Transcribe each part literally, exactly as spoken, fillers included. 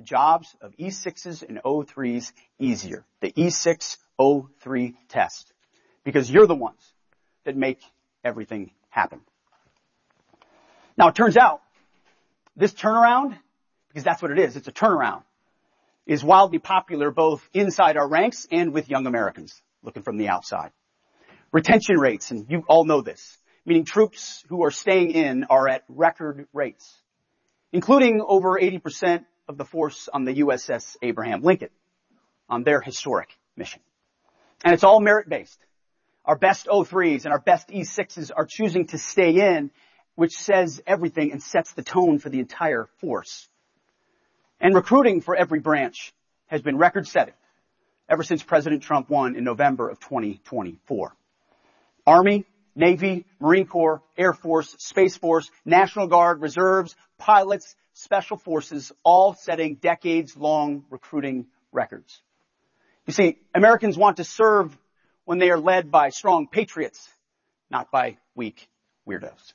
the jobs of E sixes and O threes easier. The E six O three test. Because you're the ones that make everything happen. Now it turns out, this turnaround, because that's what it is, it's a turnaround, is wildly popular both inside our ranks and with young Americans looking from the outside. Retention rates, and you all know this, meaning troops who are staying in are at record rates, including over eighty percent of the force on the U S S Abraham Lincoln on their historic mission. And it's all merit-based. Our best O threes and our best E sixes are choosing to stay in, which says everything and sets the tone for the entire force. And recruiting for every branch has been record-setting ever since President Trump won in November of twenty twenty-four. Army, Navy, Marine Corps, Air Force, Space Force, National Guard, Reserves, pilots, Special Forces, all setting decades-long recruiting records. You see, Americans want to serve when they are led by strong patriots, not by weak weirdos.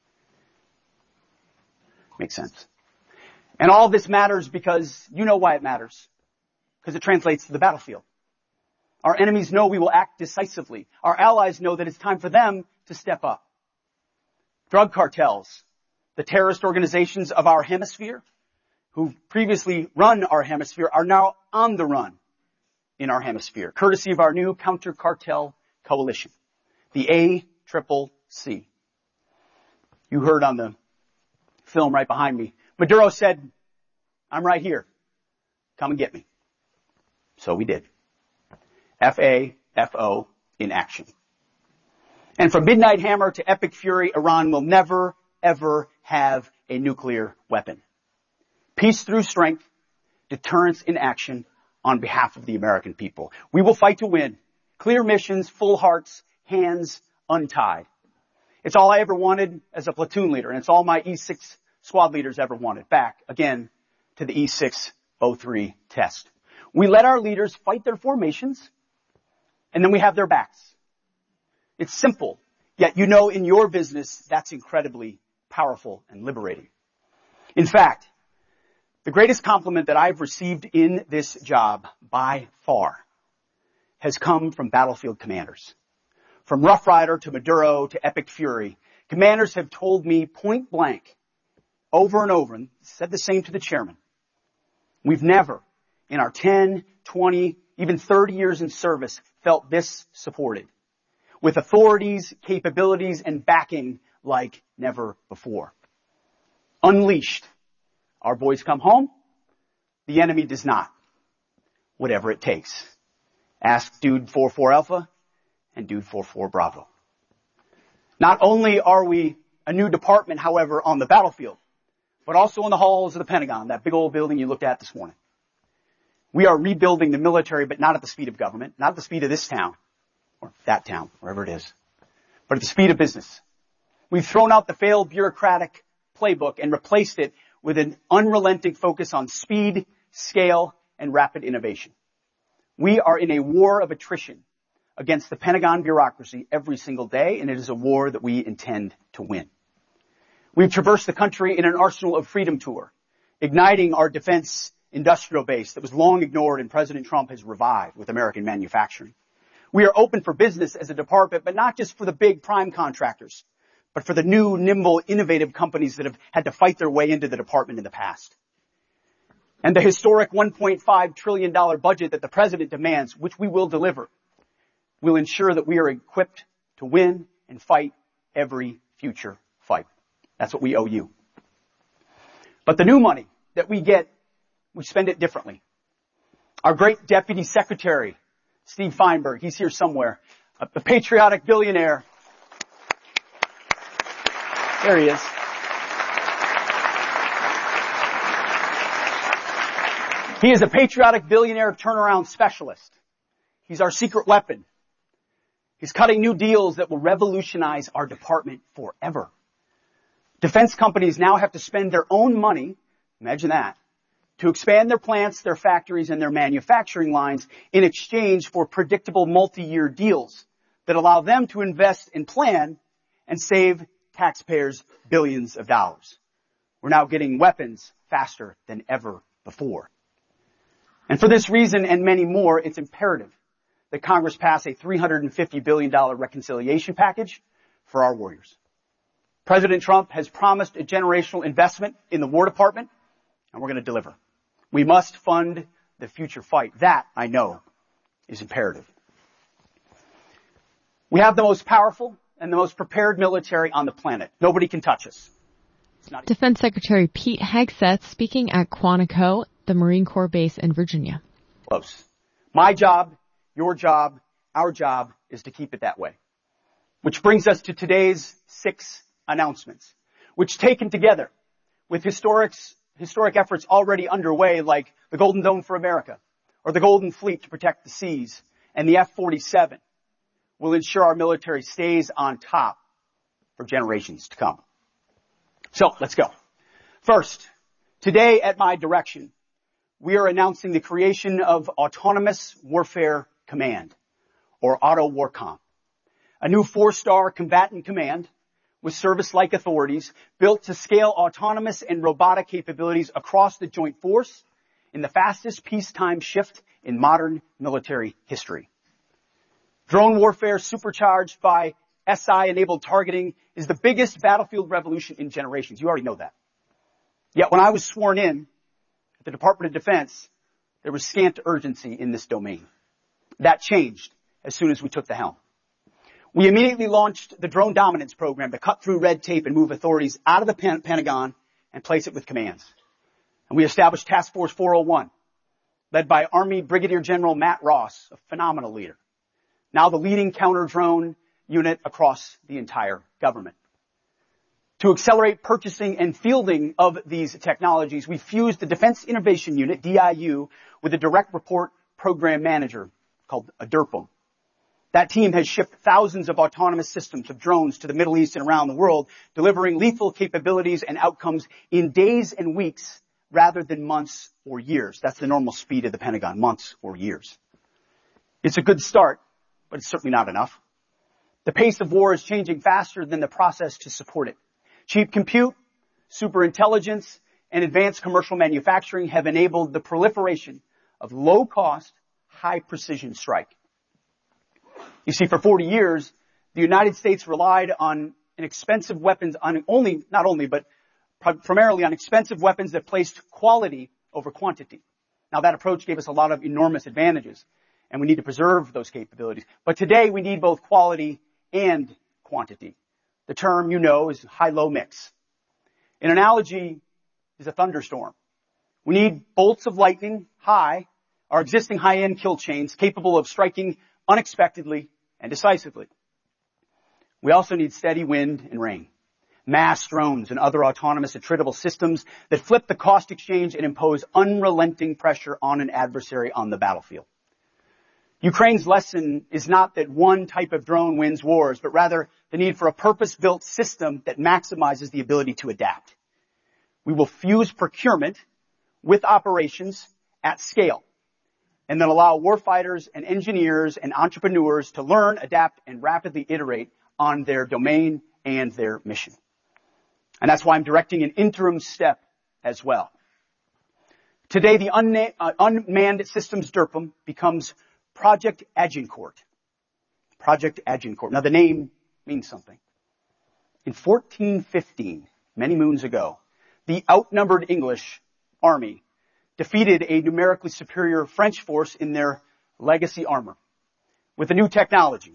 Makes sense. And all this matters because you know why it matters. Because it translates to the battlefield. Our enemies know we will act decisively. Our allies know that it's time for them to step up. Drug cartels, the terrorist organizations of our hemisphere, who previously run our hemisphere, are now on the run in our hemisphere, courtesy of our new counter-cartel coalition, the A C C C. You heard on the film right behind me, Maduro said, "I'm right here. Come and get me." So we did. F A F O in action. And from Midnight Hammer to Epic Fury, Iran will never, ever have a nuclear weapon. Peace through strength, deterrence in action on behalf of the American people. We will fight to win. Clear missions, full hearts, hands untied. It's all I ever wanted as a platoon leader, and it's all my E six squad leaders ever wanted. Back, again, to the E six O three test. We let our leaders fight their formations, and then we have their backs. It's simple, yet you know in your business that's incredibly powerful and liberating. In fact, the greatest compliment that I've received in this job by far has come from battlefield commanders. From Rough Rider to Maduro to Epic Fury, commanders have told me point blank, over and over, and said the same to the chairman. We've never, in our ten, twenty, even thirty years in service, felt this supported. With authorities, capabilities, and backing like never before. Unleashed. Our boys come home. The enemy does not. Whatever it takes. Ask Dude forty-four Alpha and Dude forty-four Bravo. Not only are we a new department, however, on the battlefield, but also in the halls of the Pentagon, that big old building you looked at this morning. We are rebuilding the military, but not at the speed of government, not at the speed of this town, or that town, wherever it is, but at the speed of business. We've thrown out the failed bureaucratic playbook and replaced it with an unrelenting focus on speed, scale, and rapid innovation. We are in a war of attrition against the Pentagon bureaucracy every single day, and it is a war that we intend to win. We've traversed the country in an Arsenal of Freedom tour, igniting our defense industrial base that was long ignored and President Trump has revived with American manufacturing. We are open for business as a department, but not just for the big prime contractors, but for the new, nimble, innovative companies that have had to fight their way into the department in the past. And the historic one point five trillion dollars budget that the president demands, which we will deliver, will ensure that we are equipped to win and fight every future fight. That's what we owe you. But the new money that we get, we spend it differently. Our great Deputy Secretary, Steve Feinberg, he's here somewhere, a patriotic billionaire. There he is. He is a patriotic billionaire turnaround specialist. He's our secret weapon. He's cutting new deals that will revolutionize our department forever. Defense companies now have to spend their own money, imagine that, to expand their plants, their factories, and their manufacturing lines in exchange for predictable multi-year deals that allow them to invest and plan and save taxpayers billions of dollars. We're now getting weapons faster than ever before. And for this reason and many more, it's imperative that Congress pass a three hundred fifty billion dollars reconciliation package for our warriors. President Trump has promised a generational investment in the War Department, and we're going to deliver. We must fund the future fight. That, I know, is imperative. We have the most powerful and the most prepared military on the planet. Nobody can touch us. Defense Secretary Pete Hegseth speaking at Quantico, the Marine Corps base in Virginia. Close. My job, your job, our job is to keep it that way. Which brings us to today's six announcements, which taken together with historic, historic efforts already underway like the Golden Dome for America or the Golden Fleet to protect the seas and the F forty-seven will ensure our military stays on top for generations to come. So let's go. First, today at my direction, we are announcing the creation of Autonomous Warfare Command, or AUTOWARCOM, a new four-star combatant command with service-like authorities built to scale autonomous and robotic capabilities across the joint force in the fastest peacetime shift in modern military history. Drone warfare supercharged by S I-enabled targeting is the biggest battlefield revolution in generations. You already know that. Yet when I was sworn in at the Department of Defense, there was scant urgency in this domain. That changed as soon as we took the helm. We immediately launched the Drone Dominance Program to cut through red tape and move authorities out of the Pen- Pentagon and place it with commands. And we established Task Force four oh one, led by Army Brigadier General Matt Ross, a phenomenal leader. Now the leading counter-drone unit across the entire government. To accelerate purchasing and fielding of these technologies, we fused the Defense Innovation Unit, D I U, with a direct report program manager called a D R P M. That team has shipped thousands of autonomous systems of drones to the Middle East and around the world, delivering lethal capabilities and outcomes in days and weeks rather than months or years. That's the normal speed of the Pentagon, months or years. It's a good start, but it's certainly not enough. The pace of war is changing faster than the process to support it. Cheap compute, superintelligence, and advanced commercial manufacturing have enabled the proliferation of low-cost, high-precision strike. You see, for forty years, the United States relied on an expensive weapons, on only, not only, but primarily on expensive weapons that placed quality over quantity. Now, that approach gave us a lot of enormous advantages, and we need to preserve those capabilities. But today, we need both quality and quantity. The term, you know, is high-low mix. An analogy is a thunderstorm. We need bolts of lightning high, our existing high-end kill chains capable of striking unexpectedly and decisively. We also need steady wind and rain, mass drones and other autonomous attritable systems that flip the cost exchange and impose unrelenting pressure on an adversary on the battlefield. Ukraine's lesson is not that one type of drone wins wars, but rather the need for a purpose-built system that maximizes the ability to adapt. We will fuse procurement with operations at scale, and then allow warfighters and engineers and entrepreneurs to learn, adapt, and rapidly iterate on their domain and their mission. And that's why I'm directing an interim step as well. Today, the unna- uh, Unmanned Systems D R P M becomes Project Agincourt. Project Agincourt. Now, the name means something. In fourteen fifteen, many moons ago, the outnumbered English army defeated a numerically superior French force in their legacy armor with a new technology,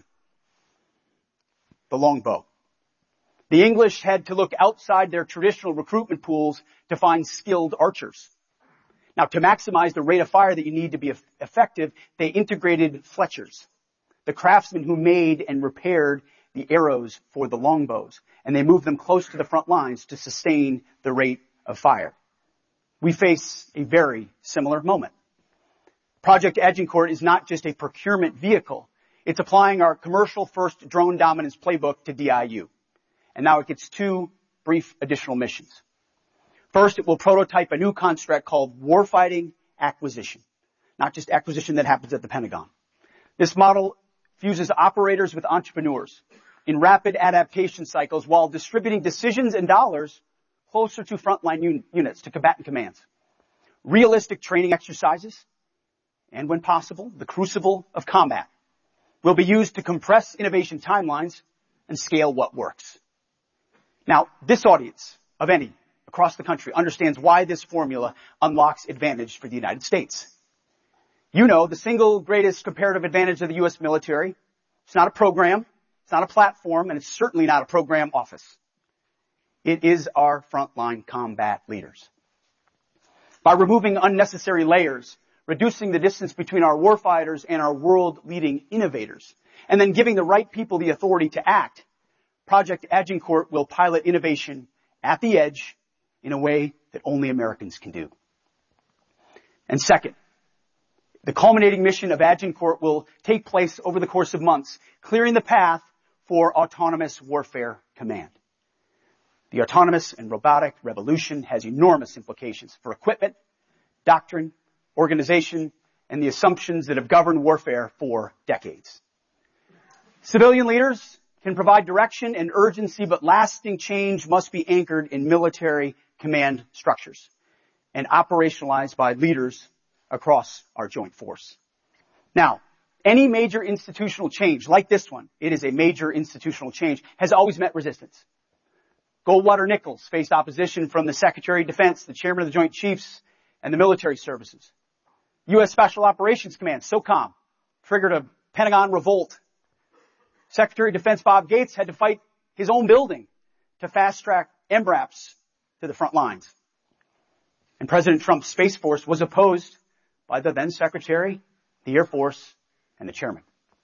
the longbow. The English had to look outside their traditional recruitment pools to find skilled archers. Now, to maximize the rate of fire that you need to be effective, they integrated Fletchers, the craftsmen who made and repaired the arrows for the longbows, and they moved them close to the front lines to sustain the rate of fire. We face a very similar moment. Project Agincourt is not just a procurement vehicle. It's applying our commercial-first drone dominance playbook to D I U. And now it gets two brief additional missions. First, it will prototype a new construct called warfighting acquisition, not just acquisition that happens at the Pentagon. This model fuses operators with entrepreneurs in rapid adaptation cycles while distributing decisions and dollars closer to frontline un- units, to combatant commands. realistic training exercises, and when possible, the crucible of combat will be used to compress innovation timelines and scale what works. Now, this audience of any across the country understands why this formula unlocks advantage for the United States. You know, the single greatest comparative advantage of the U S military, it's not a program, it's not a platform, and it's certainly not a program office. It is our frontline combat leaders. By removing unnecessary layers, reducing the distance between our warfighters and our world-leading innovators, and then giving the right people the authority to act, Project Agincourt will pilot innovation at the edge in a way that only Americans can do. And second, the culminating mission of Agincourt will take place over the course of months, clearing the path for autonomous warfare command. The autonomous and robotic revolution has enormous implications for equipment, doctrine, organization, and the assumptions that have governed warfare for decades. Civilian leaders can provide direction and urgency, but lasting change must be anchored in military command structures and operationalized by leaders across our joint force. Now, any major institutional change like this one, it is a major institutional change, has always met resistance. Goldwater Nichols faced opposition from the Secretary of Defense, the Chairman of the Joint Chiefs, and the military services. U S Special Operations Command, SOCOM, triggered a Pentagon revolt. Secretary of Defense Bob Gates had to fight his own building to fast-track M RAPs to the front lines. And President Trump's Space Force was opposed by the then Secretary, the Air Force, and the Chairman.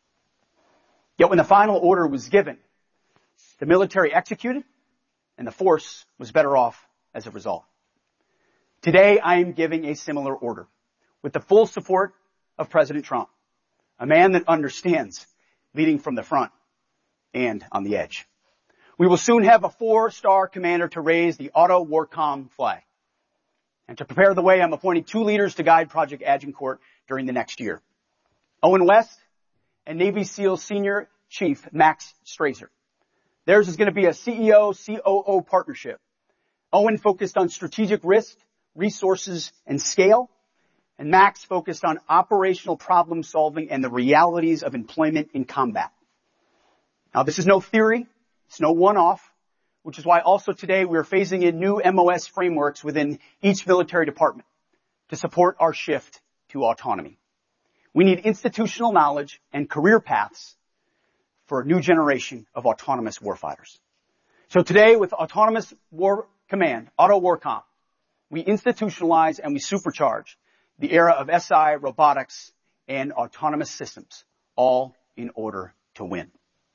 Yet when the final order was given, the military executed, and the force was better off as a result. Today, I am giving a similar order with the full support of President Trump, a man that understands leading from the front and on the edge. We will soon have a four-star commander to raise the Auto Warcom flag. And to prepare the way, I'm appointing two leaders to guide Project Agincourt during the next year. Owen West and Navy SEAL Senior Chief Max Strazer. Theirs is going to be a C E O C O O partnership. Owen focused on strategic risk, resources, and scale. And Max focused on operational problem solving and the realities of employment in combat. Now, this is no theory. It's no one-off, which is why also today we are phasing in new M O S frameworks within each military department to support our shift to autonomy. We need institutional knowledge and career paths for a new generation of autonomous warfighters. So today, with Autonomous War Command, Auto Warcom, we institutionalize and we supercharge the era of S I, robotics, and autonomous systems, all in order to win.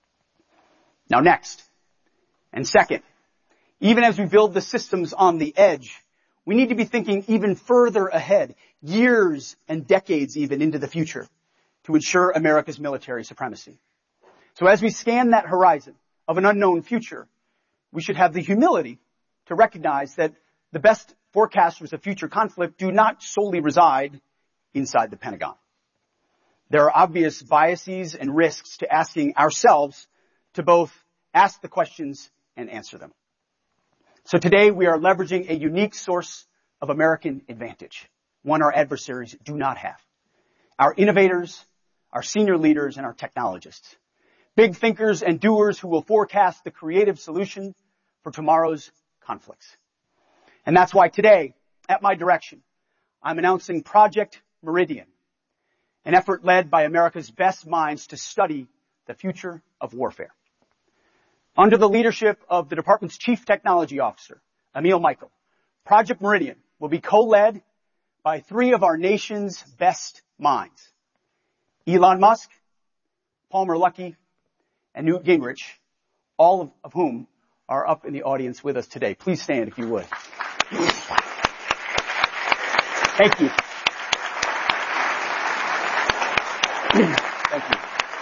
Now next, and second, even as we build the systems on the edge, we need to be thinking even further ahead, years and decades even into the future, to ensure America's military supremacy. So as we scan that horizon of an unknown future, we should have the humility to recognize that the best forecasters of future conflict do not solely reside inside the Pentagon. There are obvious biases and risks to asking ourselves to both ask the questions and answer them. So today we are leveraging a unique source of American advantage, one our adversaries do not have. Our innovators, our senior leaders, and our technologists. Big thinkers and doers who will forecast the creative solution for tomorrow's conflicts. And that's why today, at my direction, I'm announcing Project Meridian, an effort led by America's best minds to study the future of warfare. Under the leadership of the department's Chief Technology Officer, Emil Michael, Project Meridian will be co-led by three of our nation's best minds. Elon Musk, Palmer Luckey, and Newt Gingrich, all of, of whom are up in the audience with us today. Please stand if you would. Thank you. Thank you.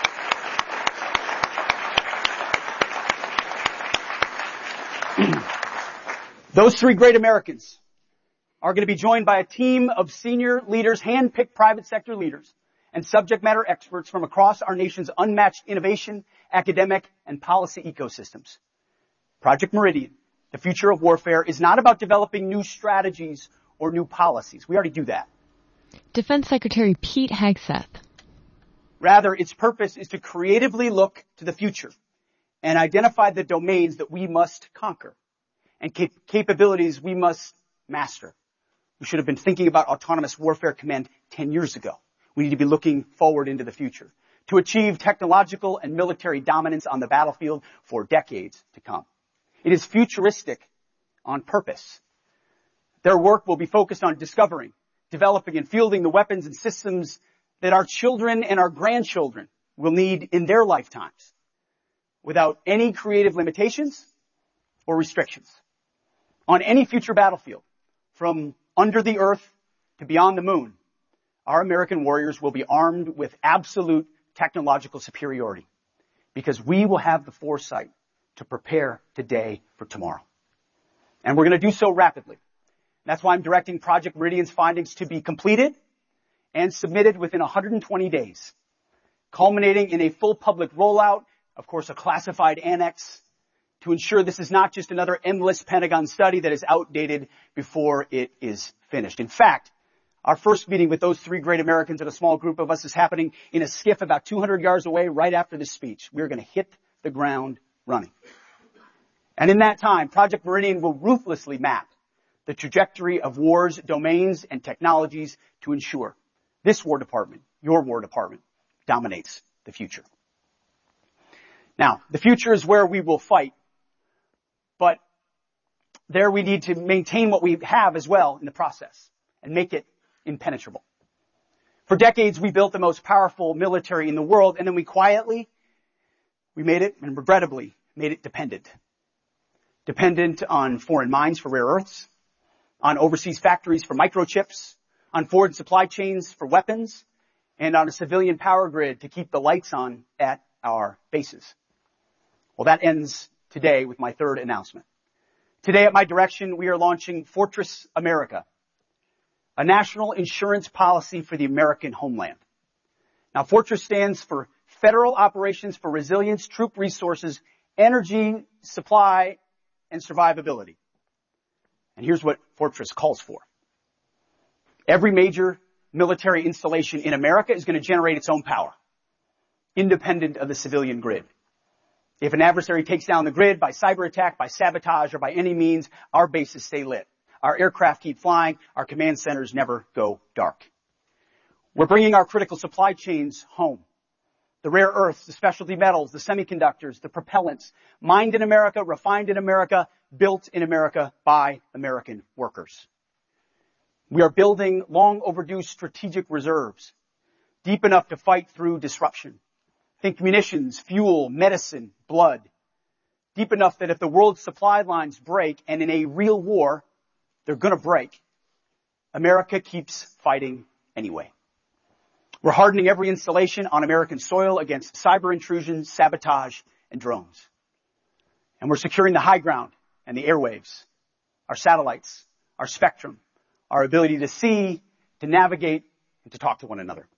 Those three great Americans are going to be joined by a team of senior leaders, hand-picked private sector leaders, and subject matter experts from across our nation's unmatched innovation, academic, and policy ecosystems. Project Meridian, the future of warfare, is not about developing new strategies or new policies. We already do that. Defense Secretary Pete Hegseth. Rather, its purpose is to creatively look to the future and identify the domains that we must conquer and cap- capabilities we must master. We should have been thinking about Autonomous Warfare Command ten years ago. We need to be looking forward into the future to achieve technological and military dominance on the battlefield for decades to come. It is futuristic on purpose. Their work will be focused on discovering, developing, and fielding the weapons and systems that our children and our grandchildren will need in their lifetimes without any creative limitations or restrictions. On any future battlefield, from under the earth to beyond the moon, our American warriors will be armed with absolute technological superiority because we will have the foresight to prepare today for tomorrow. And we're going to do so rapidly. That's why I'm directing Project Meridian's findings to be completed and submitted within one hundred twenty days, culminating in a full public rollout, of course, a classified annex, to ensure this is not just another endless Pentagon study that is outdated before it is finished. In fact, our first meeting with those three great Americans and a small group of us is happening in a skiff about two hundred yards away right after this speech. We're going to hit the ground running. And in that time, Project Meridian will ruthlessly map the trajectory of wars, domains, and technologies to ensure this War Department, your War Department, dominates the future. Now, the future is where we will fight, but there we need to maintain what we have as well in the process and make it impenetrable. For decades, we built the most powerful military in the world, and then we quietly, we made it, and regrettably, made it dependent. Dependent on foreign mines for rare earths, on overseas factories for microchips, on foreign supply chains for weapons, and on a civilian power grid to keep the lights on at our bases. Well, that ends today with my third announcement. Today, at my direction, we are launching Fortress America, a national insurance policy for the American homeland. Now, Fortress stands for Federal Operations for Resilience, Troop Resources, Energy, Supply, and Survivability. And here's what Fortress calls for. Every major military installation in America is going to generate its own power, independent of the civilian grid. If an adversary takes down the grid by cyber attack, by sabotage, or by any means, our bases stay lit. Our aircraft keep flying. Our command centers never go dark. We're bringing our critical supply chains home. The rare earths, the specialty metals, the semiconductors, the propellants, mined in America, refined in America, built in America by American workers. We are building long overdue strategic reserves, deep enough to fight through disruption. Think munitions, fuel, medicine, blood. Deep enough that if the world's supply lines break, and in a real war, they're gonna break, America keeps fighting anyway. We're hardening every installation on American soil against cyber intrusion, sabotage, and drones. And we're securing the high ground and the airwaves, our satellites, our spectrum, our ability to see, to navigate, and to talk to one another.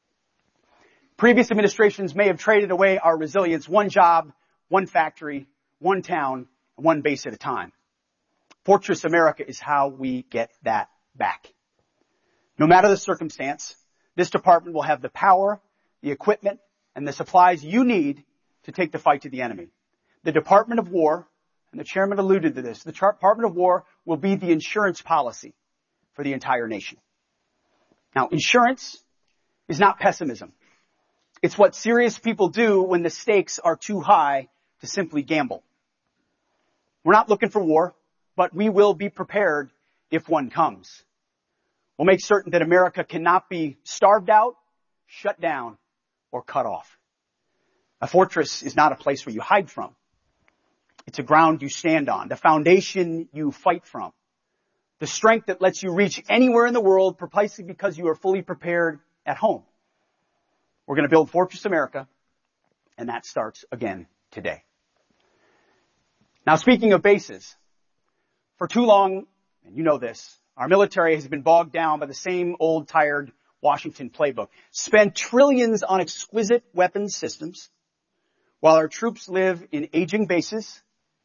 Previous administrations may have traded away our resilience one job, one factory, one town, and one base at a time. Fortress America is how we get that back. No matter the circumstance, this department will have the power, the equipment, and the supplies you need to take the fight to the enemy. The Department of War, and the chairman alluded to this, the Department of War will be the insurance policy for the entire nation. Now, insurance is not pessimism. It's what serious people do when the stakes are too high to simply gamble. We're not looking for war, but we will be prepared if one comes. We'll make certain that America cannot be starved out, shut down, or cut off. A fortress is not a place where you hide from. It's a ground you stand on, the foundation you fight from, the strength that lets you reach anywhere in the world precisely because you are fully prepared at home. We're going to build Fortress America, and that starts again today. Now, speaking of bases, for too long, and you know this, our military has been bogged down by the same old, tired Washington playbook. Spend trillions on exquisite weapons systems, while our troops live in aging bases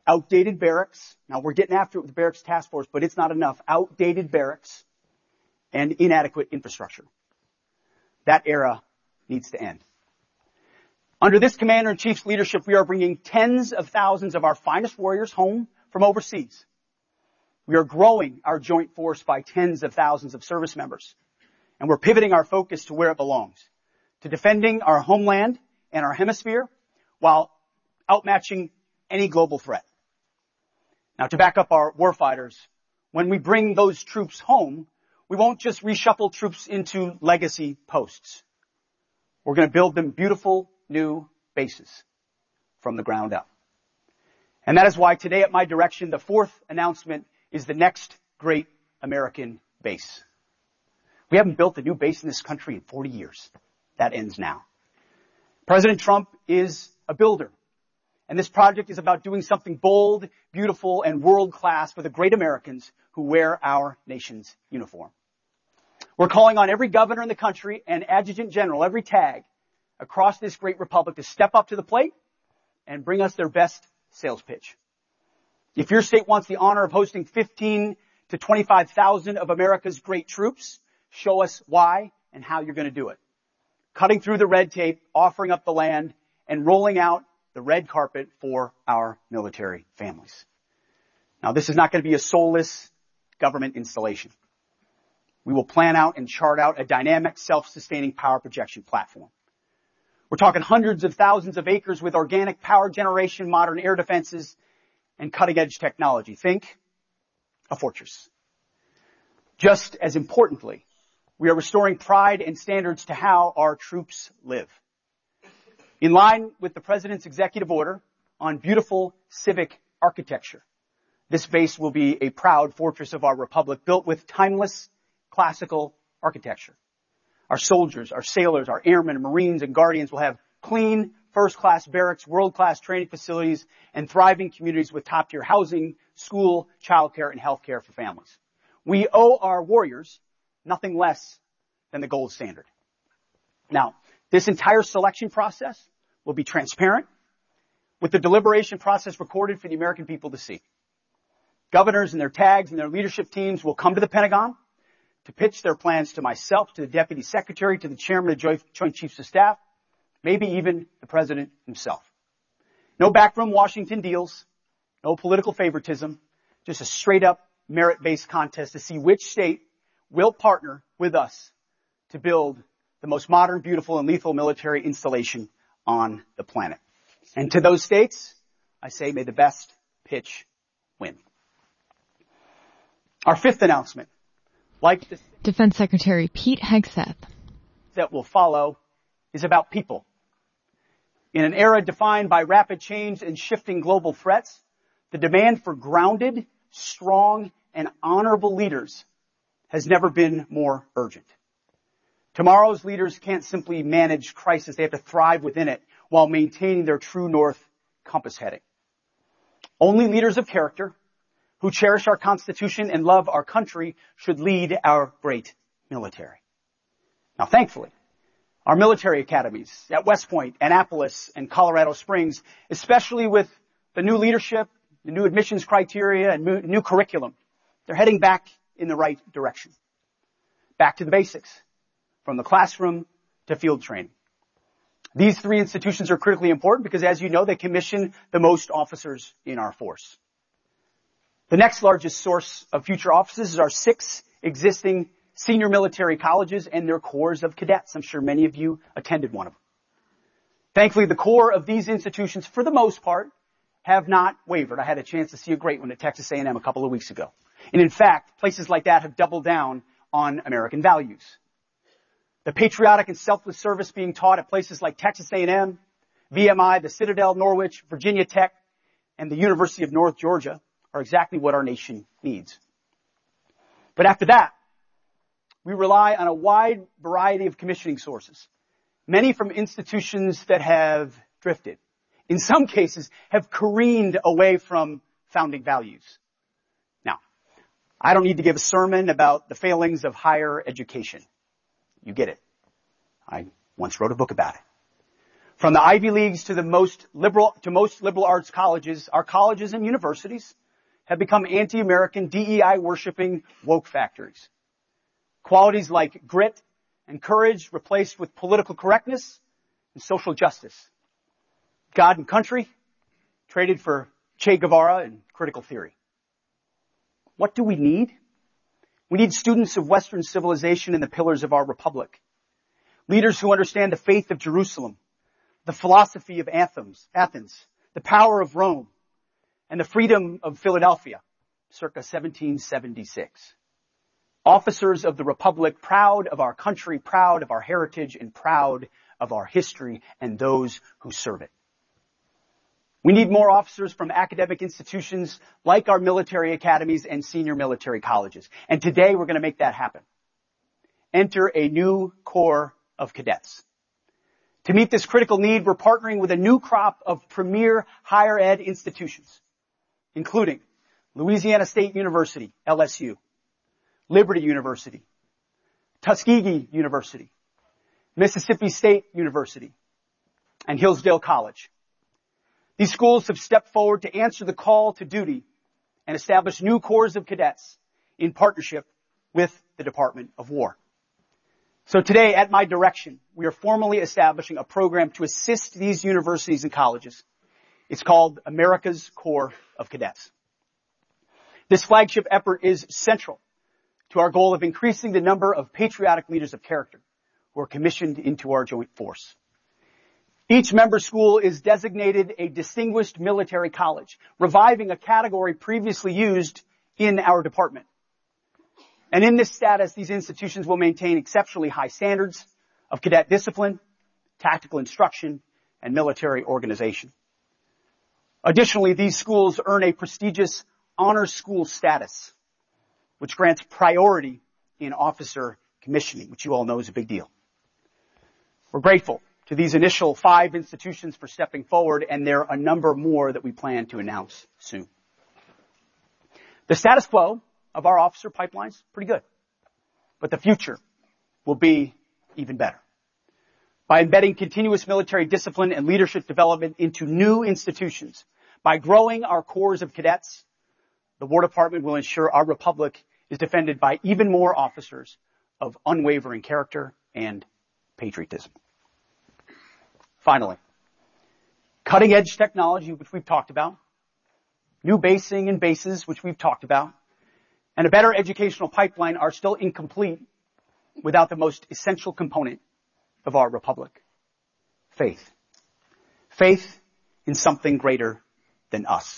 outdated barracks. Now we're getting after it with the barracks task force, but it's not enough. Outdated barracks and inadequate infrastructure. That era needs to end. Under this Commander-in-Chief's leadership, we are bringing tens of thousands of our finest warriors home from overseas. We are growing our joint force by tens of thousands of service members. And we're pivoting our focus to where it belongs, to defending our homeland and our hemisphere while outmatching any global threat. Now, to back up our warfighters, when we bring those troops home, we won't just reshuffle troops into legacy posts. We're going to build them beautiful new bases from the ground up. And that is why today at my direction, the fourth announcement is the next great American base. We haven't built a new base in this country in forty years. That ends now. President Trump is a builder. And this project is about doing something bold, beautiful, and world-class for the great Americans who wear our nation's uniform. We're calling on every governor in the country and adjutant general, every tag across this great republic to step up to the plate and bring us their best sales pitch. If your state wants the honor of hosting fifteen to twenty-five thousand of America's great troops, show us why and how you're going to do it. Cutting through the red tape, offering up the land, and rolling out the red carpet for our military families. Now, this is not going to be a soulless government installation. We will plan out and chart out a dynamic, self-sustaining power projection platform. We're talking hundreds of thousands of acres with organic power generation, modern air defenses, and cutting-edge technology. Think a fortress. Just as importantly, we are restoring pride and standards to how our troops live. In line with the President's executive order on beautiful civic architecture, this base will be a proud fortress of our republic built with timeless classical architecture. Our soldiers, our sailors, our airmen, Marines, and Guardians will have clean, first-class barracks, world-class training facilities, and thriving communities with top-tier housing, school, childcare, and healthcare for families. We owe our warriors nothing less than the gold standard. Now, this entire selection process will be transparent, with the deliberation process recorded for the American people to see. Governors and their tags and their leadership teams will come to the Pentagon to pitch their plans to myself, to the Deputy Secretary, to the Chairman of the Joint Chiefs of Staff, maybe even the President himself. No backroom Washington deals, no political favoritism, just a straight-up merit-based contest to see which state will partner with us to build the most modern, beautiful, and lethal military installation on the planet. And to those states, I say, may the best pitch win. Our fifth announcement, like the Defense Secretary Pete Hegseth, that will follow, is about people. In an era defined by rapid change and shifting global threats, the demand for grounded, strong, and honorable leaders has never been more urgent. Tomorrow's leaders can't simply manage crisis. They have to thrive within it while maintaining their true north compass heading. Only leaders of character who cherish our Constitution and love our country should lead our great military. Now, thankfully, our military academies at West Point, Annapolis, and Colorado Springs, especially with the new leadership, the new admissions criteria, and new curriculum, they're heading back in the right direction. Back to the basics, from the classroom to field training. These three institutions are critically important because, as you know, they commission the most officers in our force. The next largest source of future officers is our six existing senior military colleges and their corps of cadets. I'm sure many of you attended one of them. Thankfully, the core of these institutions, for the most part, have not wavered. I had a chance to see a great one at Texas A and M a couple of weeks ago. And in fact, places like that have doubled down on American values. The patriotic and selfless service being taught at places like Texas A and M, V M I, the Citadel, Norwich, Virginia Tech, and the University of North Georgia are exactly what our nation needs. But after that, we rely on a wide variety of commissioning sources, many from institutions that have drifted, in some cases have careened away from founding values. Now, I don't need to give a sermon about the failings of higher education. You get it. I once wrote a book about it. From the Ivy Leagues to the most liberal, to most liberal arts colleges, our colleges and universities have become anti-American, D E I worshiping woke factories. Qualities like grit and courage replaced with political correctness and social justice. God and country traded for Che Guevara and critical theory. What do we need? We need students of Western civilization and the pillars of our republic. Leaders who understand the faith of Jerusalem, the philosophy of Athens, Athens, the power of Rome, and the freedom of Philadelphia, circa seventeen seventy-six. Officers of the Republic, proud of our country, proud of our heritage, and proud of our history and those who serve it. We need more officers from academic institutions like our military academies and senior military colleges. And today we're going to make that happen. Enter a new Corps of Cadets. To meet this critical need, we're partnering with a new crop of premier higher ed institutions, including Louisiana State University, L S U, Liberty University, Tuskegee University, Mississippi State University, and Hillsdale College. These schools have stepped forward to answer the call to duty and establish new corps of cadets in partnership with the Department of War. So today, at my direction, we are formally establishing a program to assist these universities and colleges. It's called America's Corps of Cadets. This flagship effort is central to our goal of increasing the number of patriotic leaders of character who are commissioned into our joint force. Each member school is designated a distinguished military college, reviving a category previously used in our department. And in this status, these institutions will maintain exceptionally high standards of cadet discipline, tactical instruction, and military organization. Additionally, these schools earn a prestigious honor school status, which grants priority in officer commissioning, which you all know is a big deal. We're grateful to these initial five institutions for stepping forward, and there are a number more that we plan to announce soon. The status quo of our officer pipeline's pretty good, but the future will be even better. By embedding continuous military discipline and leadership development into new institutions, by growing our corps of cadets, the War Department will ensure our republic is defended by even more officers of unwavering character and patriotism. Finally, cutting-edge technology, which we've talked about, new basing and bases, which we've talked about, and a better educational pipeline are still incomplete without the most essential component of our republic, faith. Faith in something greater than us.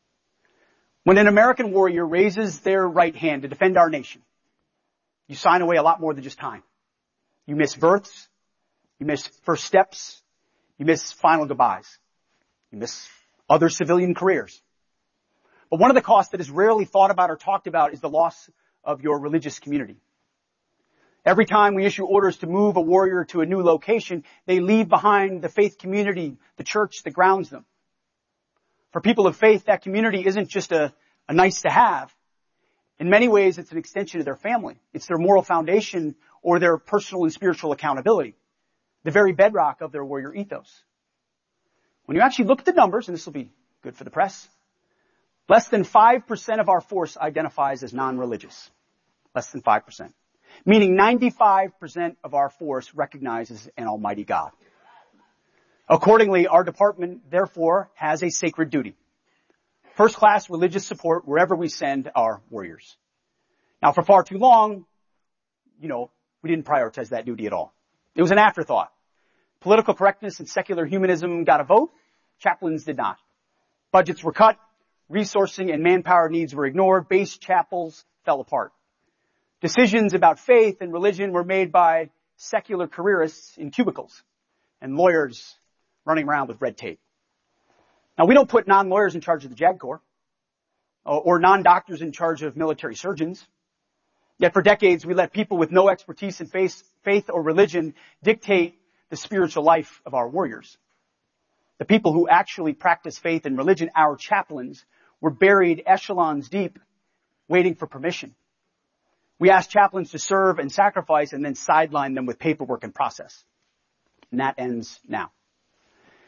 When an American warrior raises their right hand to defend our nation, you sign away a lot more than just time. You miss births, you miss first steps, you miss final goodbyes, you miss other civilian careers. But one of the costs that is rarely thought about or talked about is the loss of your religious community. Every time we issue orders to move a warrior to a new location, they leave behind the faith community, the church that grounds them. For people of faith, that community isn't just a, a nice to have. In many ways, it's an extension of their family. It's their moral foundation or their personal and spiritual accountability, the very bedrock of their warrior ethos. When you actually look at the numbers, and this will be good for the press, less than five percent of our force identifies as non-religious. Less than five percent. Meaning ninety-five percent of our force recognizes an almighty God. Accordingly, our department, therefore, has a sacred duty. First-class religious support wherever we send our warriors. Now, for far too long, you know, we didn't prioritize that duty at all. It was an afterthought. Political correctness and secular humanism got a vote. Chaplains did not. Budgets were cut. Resourcing and manpower needs were ignored. Base chapels fell apart. Decisions about faith and religion were made by secular careerists in cubicles and lawyers running around with red tape. Now, we don't put non-lawyers in charge of the JAG Corps or, or non-doctors in charge of military surgeons. Yet for decades, we let people with no expertise in faith, faith or religion dictate the spiritual life of our warriors. The people who actually practice faith and religion, our chaplains, were buried echelons deep, waiting for permission. We asked chaplains to serve and sacrifice and then sideline them with paperwork and process. And that ends now.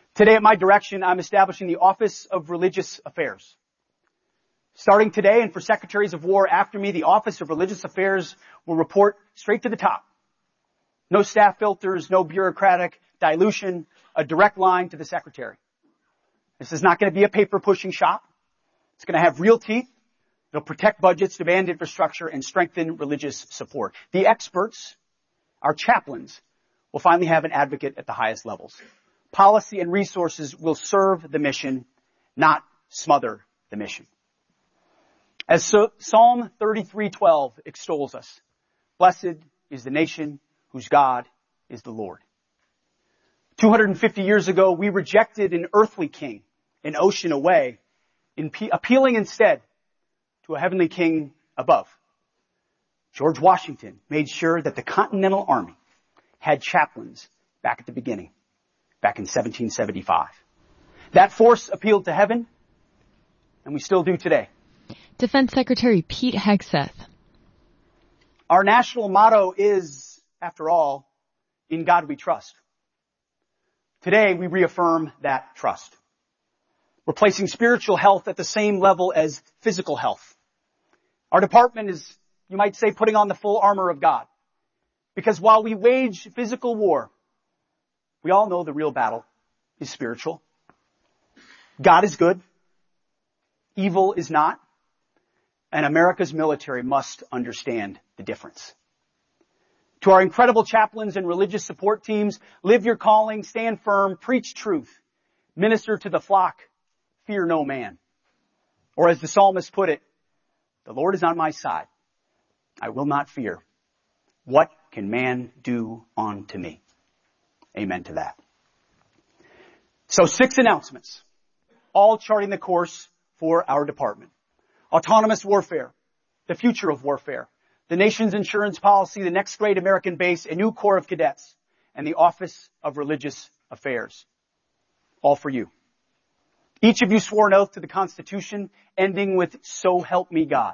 Today, at my direction, I'm establishing the Office of Religious Affairs. Starting today, and for secretaries of war after me, the Office of Religious Affairs will report straight to the top. No staff filters, no bureaucratic dilution, a direct line to the secretary. This is not going to be a paper-pushing shop. It's going to have real teeth. It'll protect budgets, demand infrastructure, and strengthen religious support. The experts, our chaplains, will finally have an advocate at the highest levels. Policy and resources will serve the mission, not smother the mission. As so, Psalm thirty-three twelve extols us, blessed is the nation whose God is the Lord. two hundred fifty years ago, we rejected an earthly king, an ocean away, in pe- appealing instead to a heavenly king above. George Washington made sure that the Continental Army had chaplains back at the beginning, back in seventeen seventy-five. That force appealed to heaven, and we still do today. Defense Secretary Pete Hegseth. Our national motto is, after all, in God we trust. Today, we reaffirm that trust. We're placing spiritual health at the same level as physical health. Our department is, you might say, putting on the full armor of God. Because while we wage physical war, we all know the real battle is spiritual. God is good. Evil is not. And America's military must understand the difference. To our incredible chaplains and religious support teams, live your calling, stand firm, preach truth, minister to the flock, fear no man. Or as the psalmist put it, the Lord is on my side. I will not fear. What can man do unto me? Amen to that. So six announcements, all charting the course for our department. Autonomous warfare, the future of warfare, the nation's insurance policy, the next great American base, a new Corps of Cadets, and the Office of Religious Affairs. All for you. Each of you swore an oath to the Constitution, ending with, so help me God.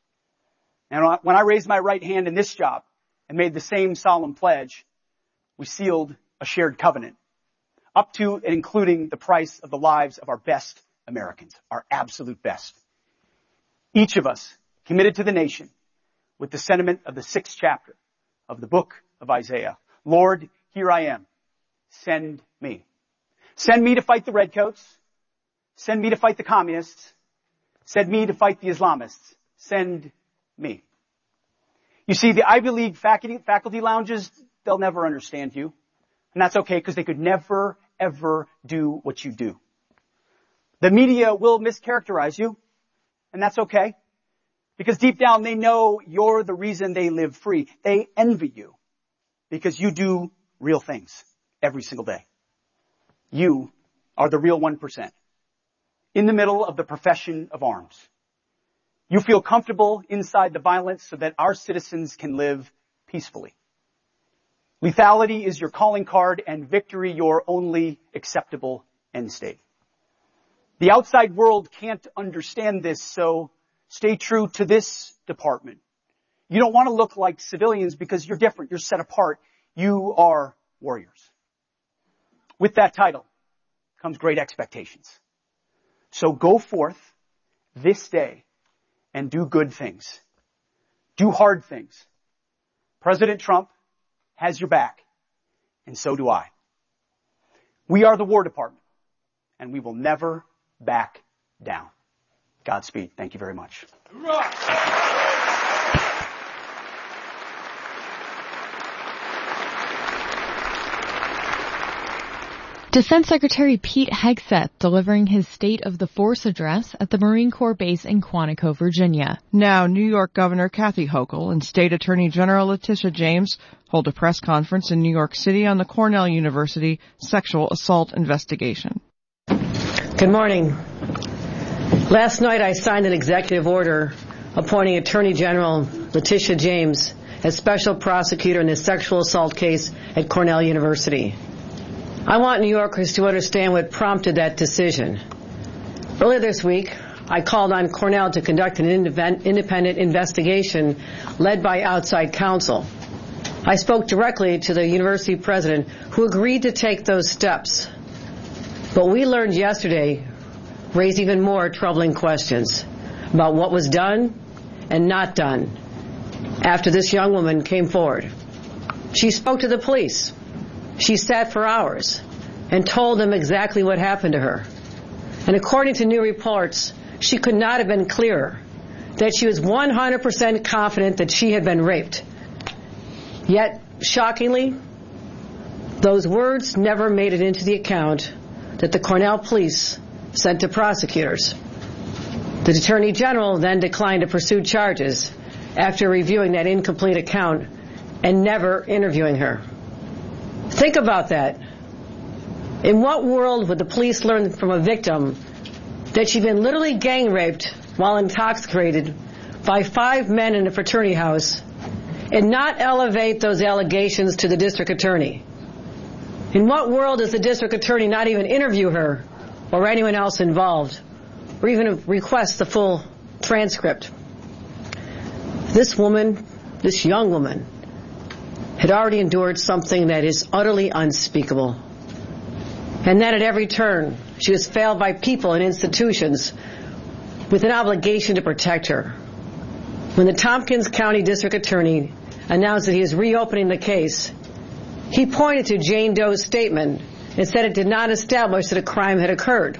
And when I raised my right hand in this job and made the same solemn pledge, we sealed a shared covenant, up to and including the price of the lives of our best Americans, our absolute best. Each of us committed to the nation with the sentiment of the sixth chapter of the book of Isaiah. Lord, here I am. Send me. Send me to fight the redcoats. Send me to fight the communists. Send me to fight the Islamists. Send me. You see, the Ivy League faculty, faculty lounges, they'll never understand you. And that's okay because they could never, ever do what you do. The media will mischaracterize you. And that's okay. Because deep down they know you're the reason they live free. They envy you because you do real things every single day. You are the real one percent in the middle of the profession of arms. You feel comfortable inside the violence so that our citizens can live peacefully. Lethality is your calling card and victory your only acceptable end state. The outside world can't understand this, so stay true to this department. You don't want to look like civilians because you're different. You're set apart. You are warriors. With that title comes great expectations. So go forth this day and do good things. Do hard things. President Trump has your back, and so do I. We are the War Department, and we will never back down. Godspeed. Thank you very much. Defense Secretary Pete Hegseth delivering his State of the Force address at the Marine Corps base in Quantico, Virginia. Now, New York Governor Kathy Hochul and State Attorney General Letitia James hold a press conference in New York City on the Cornell University sexual assault investigation. Good morning. Last night I signed an executive order appointing Attorney General Letitia James as special prosecutor in the sexual assault case at Cornell University. I want New Yorkers to understand what prompted that decision. Earlier this week, I called on Cornell to conduct an independent investigation led by outside counsel. I spoke directly to the university president, who agreed to take those steps. What we learned yesterday raised even more troubling questions about what was done and not done after this young woman came forward. She spoke to the police. She sat for hours and told them exactly what happened to her. And according to new reports, she could not have been clearer that she was one hundred percent confident that she had been raped. Yet, shockingly, those words never made it into the account that the Cornell police sent to prosecutors. The Attorney General then declined to pursue charges after reviewing that incomplete account and never interviewing her. Think about that. In what world would the police learn from a victim that she'd been literally gang raped while intoxicated by five men in a fraternity house and not elevate those allegations to the district attorney? In what world does the district attorney not even interview her or anyone else involved, or even request the full transcript? This woman, this young woman, had already endured something that is utterly unspeakable. And then at every turn, she was failed by people and institutions with an obligation to protect her. When the Tompkins County District Attorney announced that he is reopening the case, he pointed to Jane Doe's statement and said it did not establish that a crime had occurred.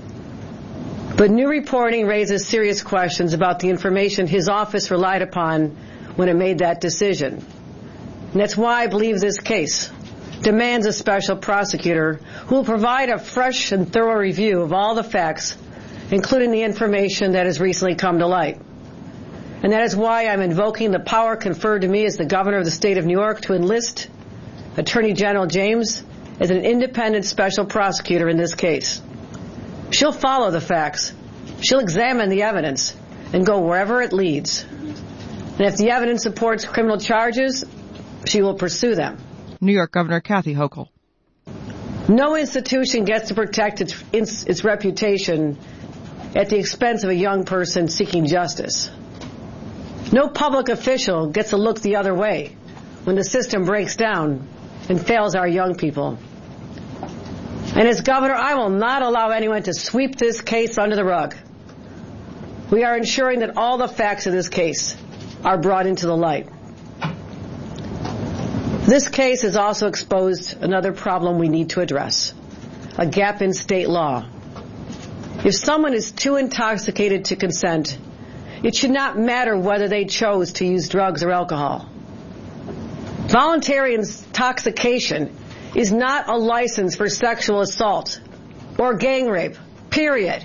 But new reporting raises serious questions about the information his office relied upon when it made that decision. And that's why I believe this case demands a special prosecutor who will provide a fresh and thorough review of all the facts, including the information that has recently come to light. And that is why I'm invoking the power conferred to me as the governor of the state of New York to enlist Attorney General James as an independent special prosecutor in this case. She'll follow the facts. She'll examine the evidence and go wherever it leads. And if the evidence supports criminal charges, she will pursue them. New York Governor Kathy Hochul. No institution gets to protect its, its, its reputation at the expense of a young person seeking justice. No public official gets to look the other way when the system breaks down and fails our young people. And as governor, I will not allow anyone to sweep this case under the rug. We are ensuring that all the facts of this case are brought into the light. This case has also exposed another problem we need to address, a gap in state law. If someone is too intoxicated to consent, it should not matter whether they chose to use drugs or alcohol. Voluntary intoxication is not a license for sexual assault or gang rape, period.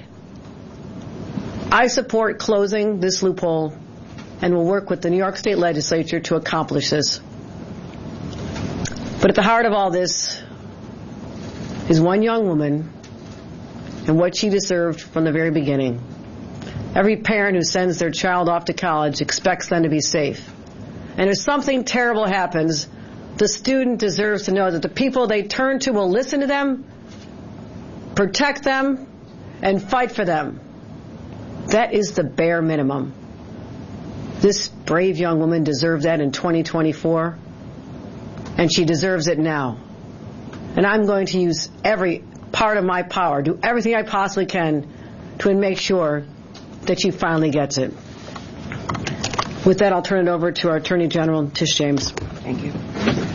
I support closing this loophole and will work with the New York State Legislature to accomplish this. But at the heart of all this is one young woman and what she deserved from the very beginning. Every parent who sends their child off to college expects them to be safe. And if something terrible happens, the student deserves to know that the people they turn to will listen to them, protect them, and fight for them. That is the bare minimum. This brave young woman deserved that in twenty twenty-four, and she deserves it now. And I'm going to use every part of my power, do everything I possibly can to make sure that she finally gets it. With that, I'll turn it over to our Attorney General, Tish James. Thank you.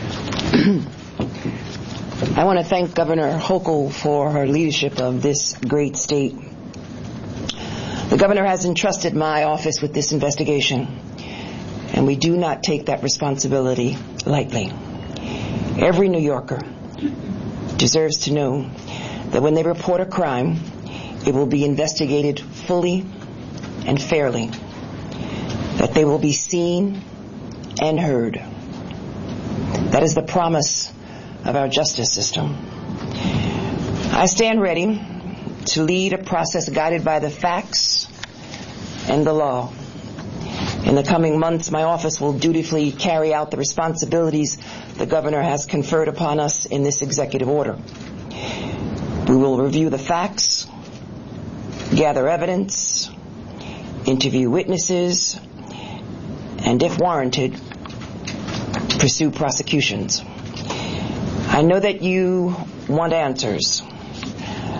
I want to thank Governor Hochul for her leadership of this great state. The governor has entrusted my office with this investigation, and we do not take that responsibility lightly. Every New Yorker deserves to know that when they report a crime, it will be investigated fully and fairly, that they will be seen and heard. That is the promise of our justice system. I stand ready to lead a process guided by the facts and the law. In the coming months, my office will dutifully carry out the responsibilities the governor has conferred upon us in this executive order. We will review the facts, gather evidence, interview witnesses, and if warranted, pursue prosecutions. I know that you want answers.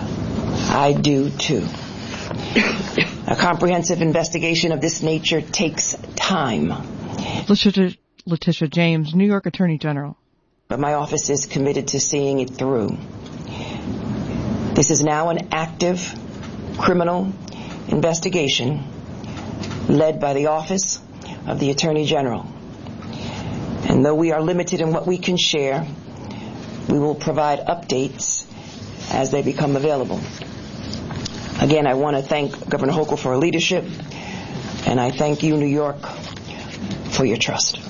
I do too. A comprehensive investigation of this nature takes time. Letitia, Letitia James, New York Attorney General. But my office is committed to seeing it through. This is now an active criminal investigation led by the Office of the Attorney General. And though we are limited in what we can share, we will provide updates as they become available. Again, I want to thank Governor Hochul for her leadership, and I thank you, New York, for your trust.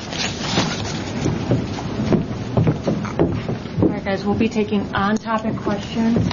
All right, guys, we'll be taking on-topic questions.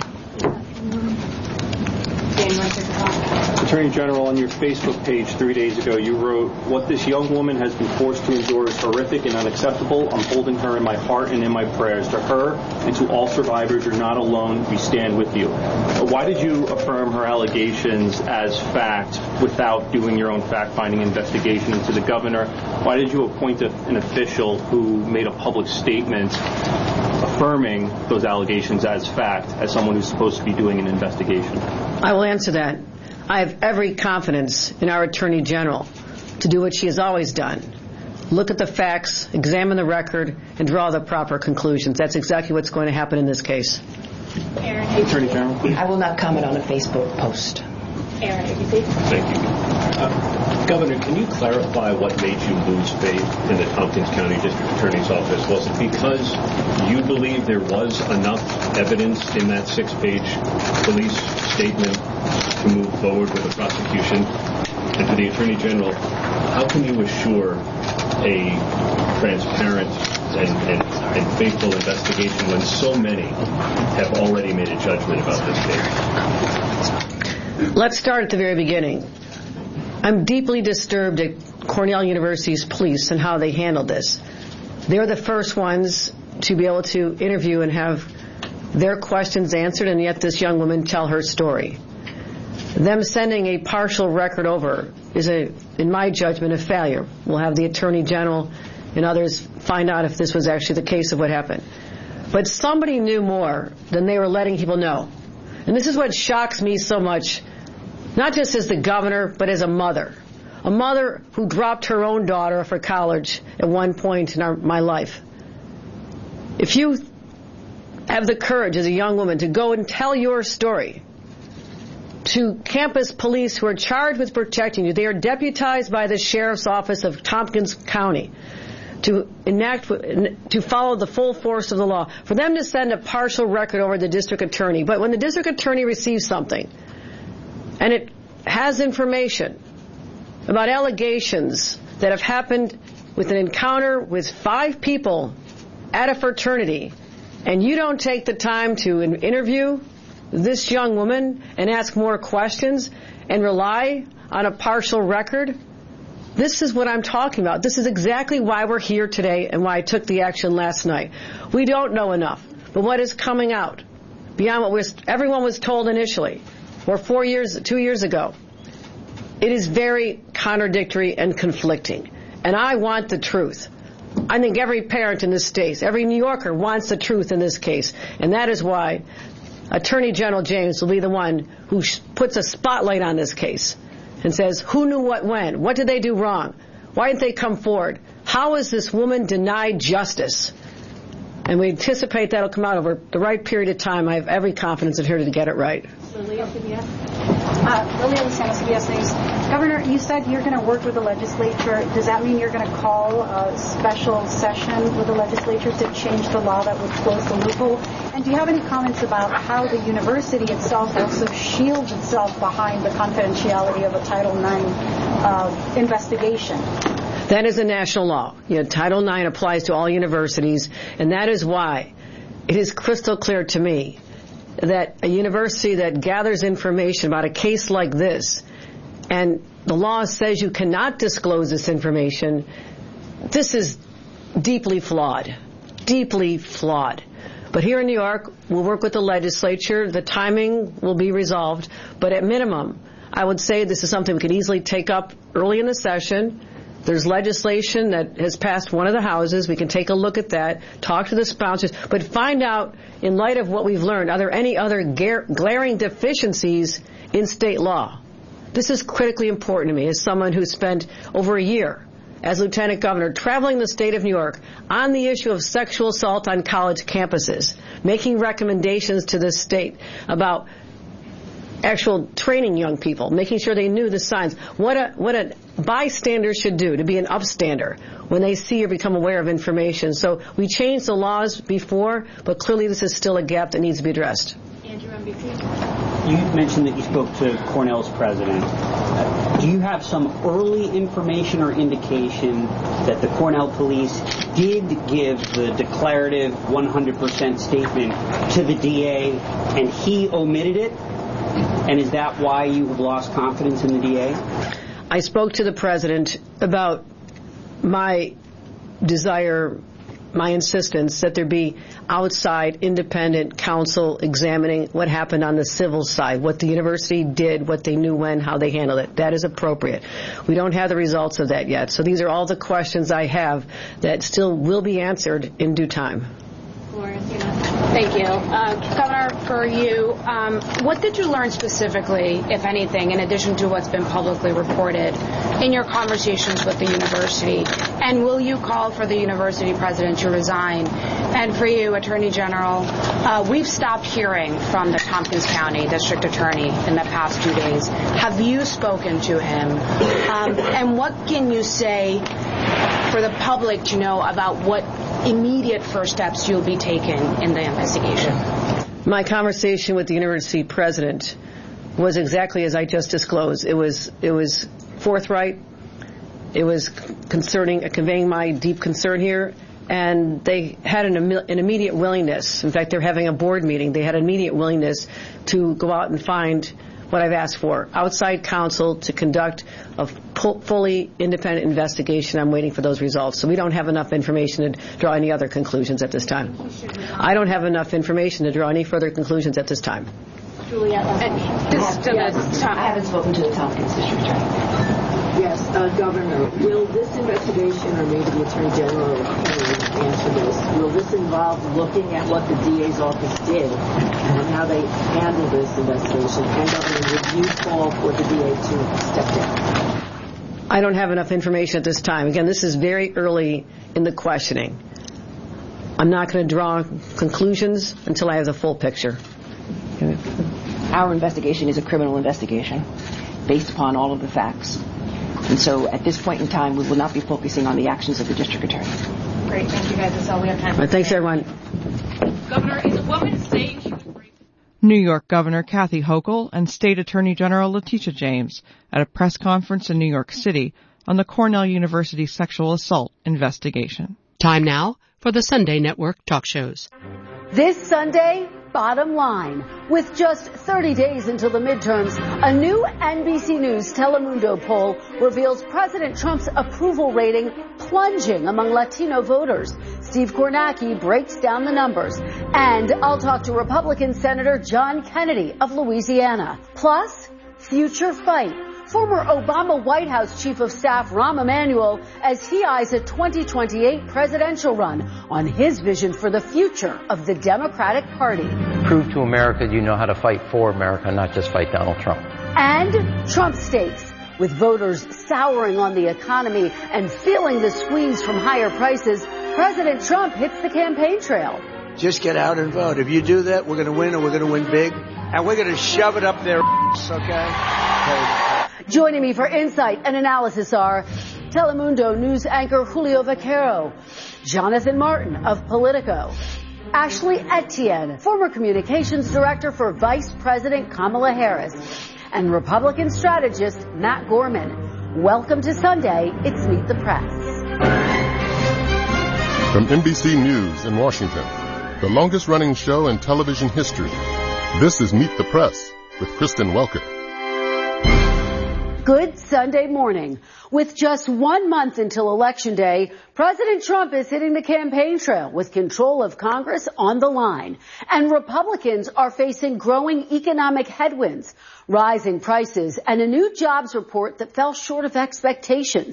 Attorney General, on your Facebook page three days ago, you wrote, "What this young woman has been forced to endure is horrific and unacceptable. I'm holding her in my heart and in my prayers. To her and to all survivors, you're not alone. We stand with you." Why did you affirm her allegations as fact without doing your own fact-finding investigation into the governor? Why did you appoint a, an official who made a public statement affirming those allegations as fact as someone who's supposed to be doing an investigation? I will answer that. I have every confidence in our Attorney General to do what she has always done. Look at the facts, examine the record, and draw the proper conclusions. That's exactly what's going to happen in this case. Aaron, Attorney General, please. I will not comment on a Facebook post. Aaron, if you please. Thank you. Uh, Governor, can you clarify what made you lose faith in the Tompkins County District Attorney's Office? Was it because you believe there was enough evidence in that six-page police statement to move forward with a prosecution? And to the Attorney General, how can you assure a transparent and, and, and faithful investigation when so many have already made a judgment about this case? Let's start at the very beginning. I'm deeply disturbed at Cornell University's police and how they handled this. They're the first ones to be able to interview and have their questions answered, and yet this young woman tell her story. Them sending a partial record over is, a, in my judgment, a failure. We'll have the Attorney General and others find out if this was actually the case of what happened. But somebody knew more than they were letting people know. And this is what shocks me so much, not just as the governor, but as a mother. A mother who dropped her own daughter for college at one point in our, my life. If you have the courage as a young woman to go and tell your story to campus police who are charged with protecting you, they are deputized by the Sheriff's Office of Tompkins County to enact, to follow the full force of the law, for them to send a partial record over to the district attorney. But when the district attorney receives something, and it has information about allegations that have happened with an encounter with five people at a fraternity, and you don't take the time to interview this young woman and ask more questions and rely on a partial record, this is what I'm talking about. This is exactly why we're here today and why I took the action last night. We don't know enough, but what is coming out beyond what was, everyone was told initially, or four years, two years ago, it is very contradictory and conflicting. And I want the truth. I think every parent in this state, every New Yorker wants the truth in this case. And that is why Attorney General James will be the one who sh- puts a spotlight on this case and says, who knew what when? What did they do wrong? Why didn't they come forward? How is this woman denied justice? And we anticipate that will come out over the right period of time. I have every confidence in her to get it right. Lilia, C B S. Uh, Lilia Lucena, C B S News. Governor, you said you're going to work with the legislature. Does that mean you're going to call a special session with the legislature to change the law that would close the loophole? And do you have any comments about how the university itself also shields itself behind the confidentiality of a Title nine uh, investigation? That is a national law. You know, Title nine applies to all universities, and that is why it is crystal clear to me that a university that gathers information about a case like this, and the law says you cannot disclose this information, this is deeply flawed, deeply flawed. But here in New York, we'll work with the legislature. The timing will be resolved. But at minimum, I would say this is something we could easily take up early in the session There's legislation that has passed one of the houses. We can take a look at that, talk to the sponsors, but find out, in light of what we've learned, are there any other gar- glaring deficiencies in state law? This is critically important to me as someone who spent over a year as Lieutenant Governor traveling the state of New York on the issue of sexual assault on college campuses, making recommendations to the state about actual training young people, making sure they knew the signs. What a what a bystander should do to be an upstander when they see or become aware of information. So we changed the laws before, but clearly this is still a gap that needs to be addressed. Andrew, M B C. You mentioned that you spoke to Cornell's president. Uh, do you have some early information or indication that the Cornell police did give the declarative one hundred percent statement to the D A and he omitted it? And is that why you have lost confidence in the D A? I spoke to the president about my desire, my insistence that there be outside independent counsel examining what happened on the civil side, what the university did, what they knew when, how they handled it. That is appropriate. We don't have the results of that yet. So these are all the questions I have that still will be answered in due time. Thank you. Uh, Governor, for you, um, what did you learn specifically, if anything, in addition to what's been publicly reported in your conversations with the university? And will you call for the university president to resign? And for you, Attorney General, uh, we've stopped hearing from the Tompkins County District Attorney in the past two days. Have you spoken to him? Um, and what can you say for the public to know about what immediate first steps you'll be taking in the investigation? My conversation with the university president was exactly as I just disclosed. It was it was forthright. It was concerning, conveying my deep concern here, and they had an, an immediate willingness. In fact, they're having a board meeting. They had an immediate willingness to go out and find what I've asked for, outside counsel to conduct a fully independent investigation. I'm waiting for those results. So we don't have enough information to draw any other conclusions at this time. I don't have enough information to draw any further conclusions at this time. Juliet, this to the I haven't spoken to the Tompkins District Attorney. Yes, uh, Governor, will this investigation, or maybe the Attorney General can answer this, will this involve looking at what the D A's office did and how they handled this investigation? And Governor, would you call for the D A to step down? I don't have enough information at this time. Again, this is very early in the questioning. I'm not going to draw conclusions until I have the full picture. Our investigation is a criminal investigation based upon all of the facts. And so at this point in time, we will not be focusing on the actions of the district attorney. Great. Thank you, guys. That's all we have time for. Right, thanks, everyone. Governor, is a woman saying she would break... New York Governor Kathy Hochul and State Attorney General Letitia James at a press conference in New York City on the Cornell University sexual assault investigation. Time now for the Sunday Network talk shows. This Sunday, Bottom Line. With just thirty days until the midterms, a new N B C News Telemundo poll reveals President Trump's approval rating plunging among Latino voters. Steve Kornacki breaks down the numbers. And I'll talk to Republican Senator John Kennedy of Louisiana. Plus, future fight. Former Obama White House Chief of Staff Rahm Emanuel as he eyes a twenty twenty-eight presidential run on his vision for the future of the Democratic Party. Prove to America you know how to fight for America, not just fight Donald Trump. And Trump stakes. With voters souring on the economy and feeling the squeeze from higher prices, President Trump hits the campaign trail. Just get out and vote. If you do that, we're going to win, and we're going to win big. And we're going to shove it up their ass, okay? Joining me for insight and analysis are Telemundo news anchor Julio Vaquero, Jonathan Martin of Politico, Ashley Etienne, former communications director for Vice President Kamala Harris, and Republican strategist Matt Gorman. Welcome to Sunday. It's Meet the Press. From N B C News in Washington, the longest-running show in television history, this is Meet the Press with Kristen Welker. Good Sunday morning. With just one month until Election Day, President Trump is hitting the campaign trail with control of Congress on the line. And Republicans are facing growing economic headwinds, rising prices, and a new jobs report that fell short of expectations.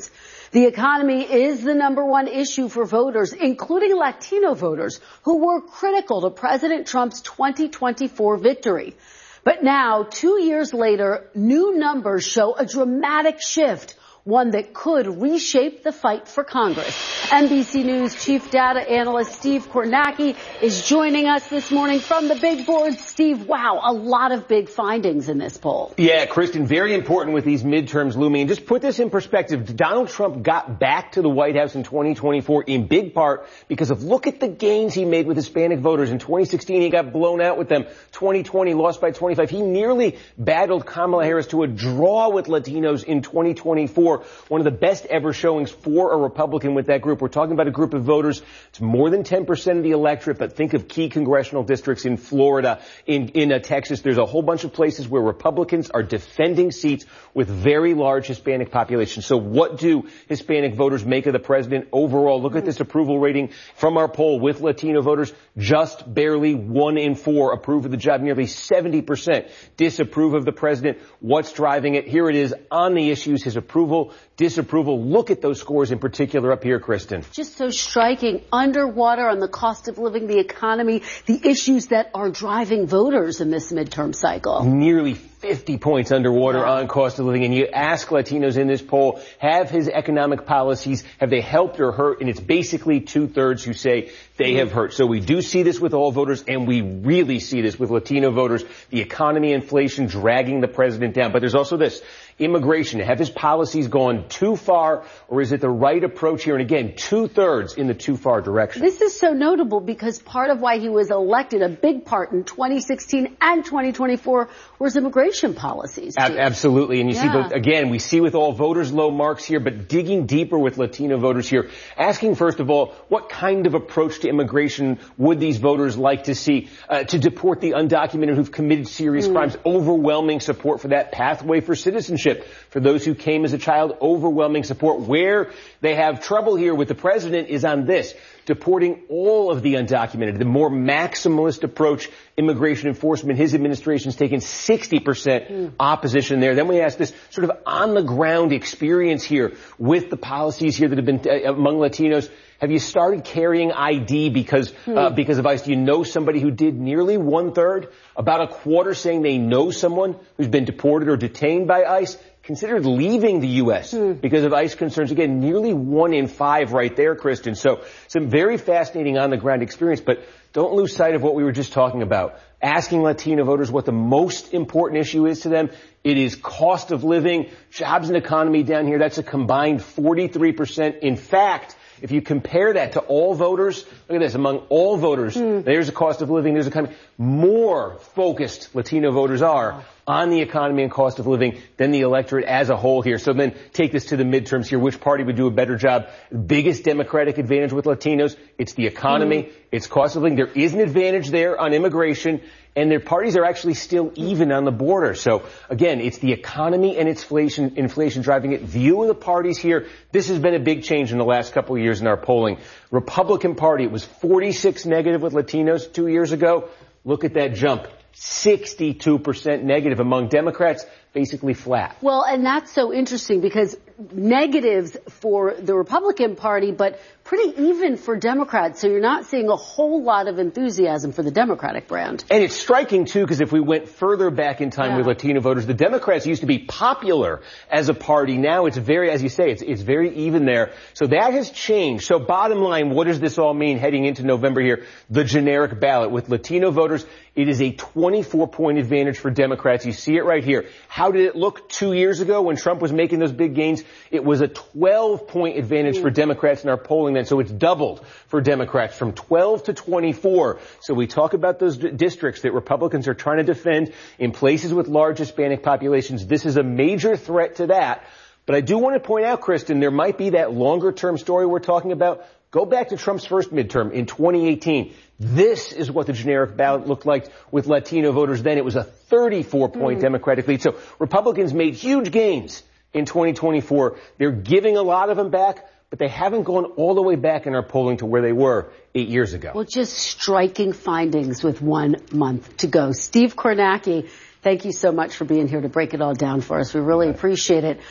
The economy is the number one issue for voters, including Latino voters, who were critical to President Trump's twenty twenty-four victory. But now, two years later, new numbers show a dramatic shift, one that could reshape the fight for Congress. N B C News chief data analyst Steve Kornacki is joining us this morning from the big board. Steve, wow, a lot of big findings in this poll. Yeah, Kristen, very important with these midterms looming. And just put this in perspective, Donald Trump got back to the White House in twenty twenty-four in big part because of look at the gains he made with Hispanic voters. In twenty sixteen, he got blown out with them. twenty twenty, lost by twenty-five. He nearly battled Kamala Harris to a draw with Latinos in twenty twenty-four. One of the best ever showings for a Republican with that group. We're talking about a group of voters. It's more than ten percent of the electorate, but think of key congressional districts in Florida, in, in uh, Texas. There's a whole bunch of places where Republicans are defending seats with very large Hispanic populations. So what do Hispanic voters make of the president overall? Look at this approval rating from our poll with Latino voters. Just barely one in four approve of the job. Nearly seventy percent disapprove of the president. What's driving it? Here it is on the issues, his approval, disapproval. Look at those scores in particular up here, Kristen. Just so striking. Underwater on the cost of living, the economy, the issues that are driving voters in this midterm cycle. Nearly fifty points underwater on cost of living. And you ask Latinos in this poll, have his economic policies, have they helped or hurt? And it's basically two-thirds who say they have hurt. So we do see this with all voters, and we really see this with Latino voters. The economy, inflation dragging the president down. But there's also this. Immigration, have his policies gone too far, or is it the right approach here? And again, two-thirds in the too far direction. This is so notable because part of why he was elected, a big part in twenty sixteen and twenty twenty-four, was immigration policies. A- absolutely. And you yeah. see, both, again, we see with all voters low marks here, but digging deeper with Latino voters here, asking first of all, what kind of approach to immigration would these voters like to see uh, to deport the undocumented who've committed serious mm. crimes? Overwhelming support for that pathway for citizenship. For those who came as a child, overwhelming support. Where they have trouble here with the president is on this, deporting all of the undocumented, the more maximalist approach, immigration enforcement. His administration's taken sixty percent mm. opposition there. Then we ask this sort of on-the-ground experience here with the policies here that have been uh, among Latinos. Have you started carrying I D because hmm. uh, because of ICE? Do you know somebody who did? Nearly one-third, about a quarter saying they know someone who's been deported or detained by ICE, considered leaving the U S hmm. because of ICE concerns. Again, nearly one in five right there, Kristen. So some very fascinating on-the-ground experience, but don't lose sight of what we were just talking about. Asking Latino voters what the most important issue is to them. It is cost of living, jobs and economy down here. That's a combined forty-three percent. In fact, if you compare that to all voters, look at this, among all voters, mm. there's a cost of living, there's a kind of more focused Latino voters are on the economy and cost of living than the electorate as a whole here. So then take this to the midterms here. Which party would do a better job? Biggest Democratic advantage with Latinos, it's the economy, mm. it's cost of living. There is an advantage there on immigration, and their parties are actually still even on the border. So again, it's the economy and its inflation, inflation driving it. View of the parties here. This has been a big change in the last couple of years in our polling. Republican Party, it was forty-six negative with Latinos two years ago. Look at that jump. sixty-two percent negative among Democrats, basically flat. Well, and that's so interesting because negatives for the Republican Party, but pretty even for Democrats. So you're not seeing a whole lot of enthusiasm for the Democratic brand. And it's striking, too, because if we went further back in time yeah. with Latino voters, the Democrats used to be popular as a party. Now it's very, as you say, it's, it's very even there. So that has changed. So bottom line, what does this all mean heading into November here? The generic ballot with Latino voters, it is a twenty-four point advantage for Democrats. You see it right here. How did it look two years ago when Trump was making those big gains? It was a twelve point advantage mm. for Democrats in our polling then. So it's doubled for Democrats from twelve to twenty-four. So we talk about those d- districts that Republicans are trying to defend in places with large Hispanic populations. This is a major threat to that. But I do want to point out, Kristen, there might be that longer term story we're talking about. Go back to Trump's first midterm in twenty eighteen. This is what the generic ballot looked like with Latino voters then. It was a thirty-four point mm. Democratic lead. So Republicans made huge gains in twenty twenty-four. They're giving a lot of them back, but they haven't gone all the way back in our polling to where they were eight years ago. Well, just striking findings with one month to go. Steve Kornacki, thank you so much for being here to break it all down for us. We really appreciate it.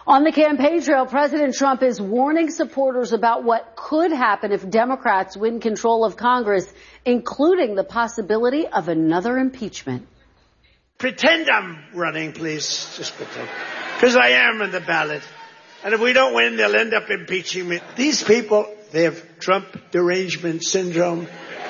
On the campaign trail, President Trump is warning supporters about what could happen if Democrats win control of Congress, including the possibility of another impeachment. Pretend I'm running, please. Just pretend. Because I am in the ballot. And if we don't win, they'll end up impeaching me. These people, they have Trump derangement syndrome.